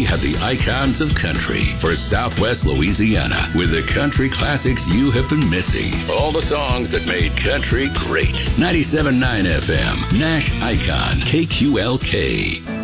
have the icons of country for Southwest Louisiana with the country classics you have been missing. All the songs that made country great. 97.9 FM, Nash Icon, KQLK.